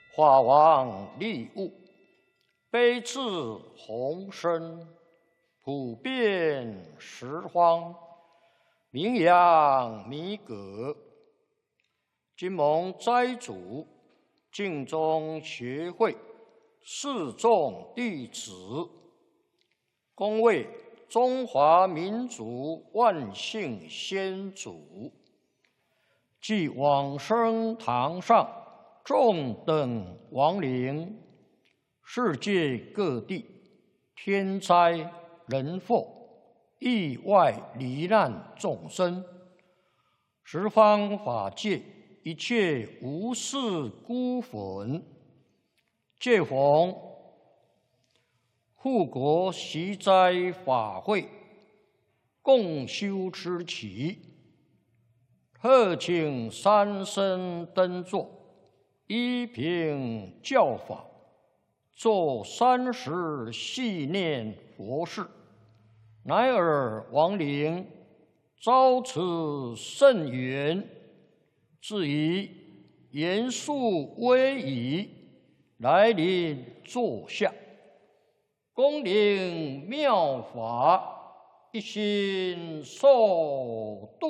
法王利物，悲智宏深，普遍十方，名扬弥革。今蒙斋主净宗学会四众弟子，恭为中华民族万姓先祖，即往生堂上众等亡灵，世界各地天灾人祸、意外罹难众生，十方法界一切无事孤魂，借逢护国习斋法会，共修之期，特请三僧登座，依凭教法，做30系念佛事，乃尔亡灵遭此甚缘，至于严肃威仪，来临坐下，恭领妙法，一心受度。